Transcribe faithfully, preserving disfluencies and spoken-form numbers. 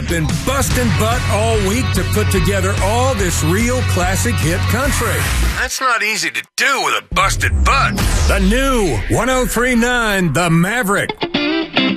been busting butt all week to put together all this real classic hit country. That's not easy to do with a busted butt. The new one oh three point nine The Maverick.